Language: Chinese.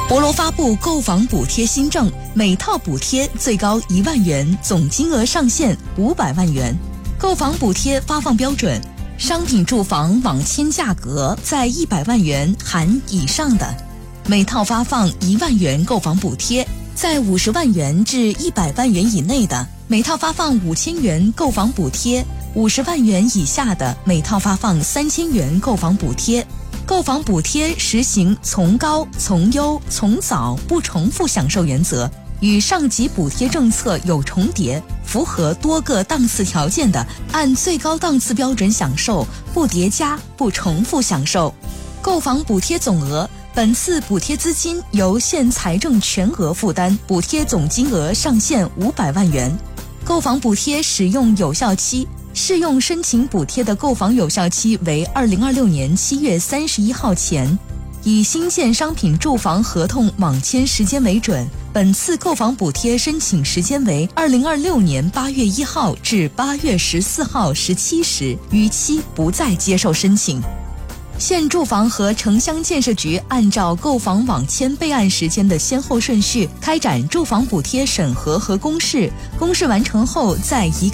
博罗发布购房补贴新政，每套补贴最高1万元，总金额上限500万元。购房补贴发放标准：商品住房网签价格在100万元含以上的，每套发放1万元购房补贴；在50万元至100万元以内的，每套发放5000元购房补贴；50万元以下的，每套发放3000元购房补贴。购房补贴实行从高、从优、从早不重复享受原则，与上级补贴政策有重叠，符合多个档次条件的，按最高档次标准享受，不叠加、不重复享受。购房补贴总额，本次补贴资金由县财政全额负担，补贴总金额上限500万元。购房补贴使用有效期，适用申请补贴的购房有效期为2026年7月31号前，以新建商品住房合同网签时间为准。本次购房补贴申请时间为2026年8月1号至8月14号17时，逾期不再接受申请。县住房和城乡建设局按照购房网签备案时间的先后顺序，开展住房补贴审核和公示，公示完成后，在1